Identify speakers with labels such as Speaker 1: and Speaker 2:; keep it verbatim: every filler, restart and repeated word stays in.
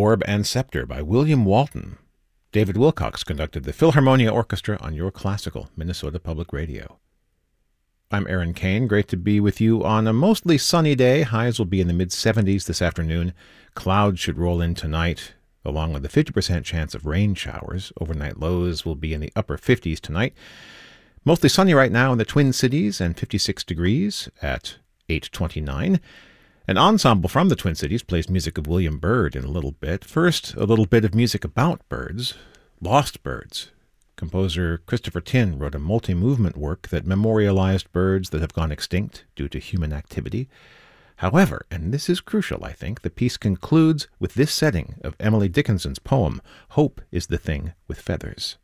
Speaker 1: Orb and Scepter by William Walton. David Wilcox conducted the Philharmonia Orchestra on your classical Minnesota Public Radio. I'm Aaron Kane. Great to be with you on a mostly sunny day. Highs will be in the mid seventies this afternoon. Clouds should roll in tonight, along with a fifty percent chance of rain showers. Overnight lows will be in the upper fifties tonight. Mostly sunny right now in the Twin Cities and fifty-six degrees at eight twenty-nine. An ensemble from the Twin Cities plays music of William Byrd in a little bit. First, a little bit of music about birds, Lost Birds. Composer Christopher Tin wrote a multi-movement work that memorialized birds that have gone extinct due to human activity. However, and this is crucial, I think, the piece concludes with this setting of Emily Dickinson's poem, Hope is the Thing with Feathers.